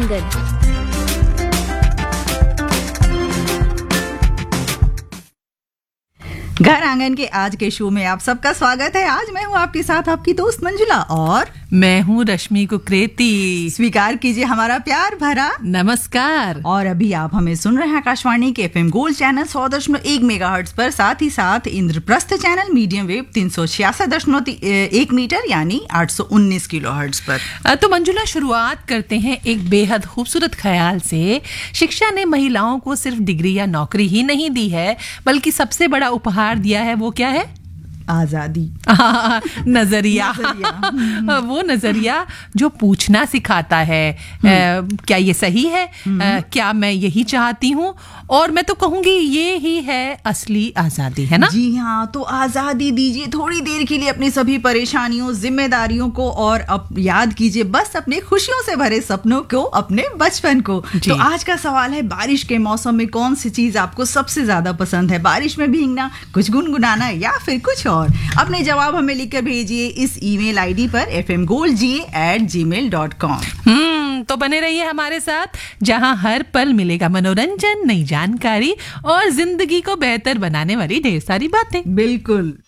आंगन। घर आंगन के आज के शो में आप सबका स्वागत है। आज मैं हूँ आपके साथ आपकी दोस्त मंजुला और मैं हूँ रश्मि कुकरेती। स्वीकार कीजिए हमारा प्यार भरा नमस्कार। और अभी आप हमें सुन रहे हैं आकाशवाणी के FM गोल्ड चैनल 100.1 मेगाहर्ट्ज पर, साथ ही साथ Indraprastha channel medium wave 366.1 metre यानी 819 किलोहर्ट्ज पर। तो मंजुला, शुरुआत करते हैं एक बेहद खूबसूरत ख्याल से। शिक्षा ने महिलाओं को सिर्फ डिग्री या नौकरी ही नहीं दी है, बल्कि सबसे बड़ा उपहार दिया है। वो क्या है? आजादी। नजरिया। वो नजरिया जो पूछना सिखाता है। क्या ये सही है? क्या मैं यही चाहती हूँ? और मैं तो कहूंगी ये ही है असली आजादी, है ना? जी हाँ, तो आजादी दीजिए थोड़ी देर के लिए अपनी सभी परेशानियों, जिम्मेदारियों को, और अब याद कीजिए बस अपने खुशियों से भरे सपनों को, अपने बचपन को। तो आज का सवाल है, बारिश के मौसम में कौन सी चीज आपको सबसे ज्यादा पसंद है? बारिश में भीगना, कुछ गुनगुनाना या फिर कुछ और? अपने जवाब हमें लिखकर भेजिए इस ईमेल आईडी पर fmgoldga@gmail.com। तो बने रहिए हमारे साथ, जहां हर पल मिलेगा मनोरंजन, नई जानकारी और जिंदगी को बेहतर बनाने वाली ढेर सारी बातें। बिल्कुल।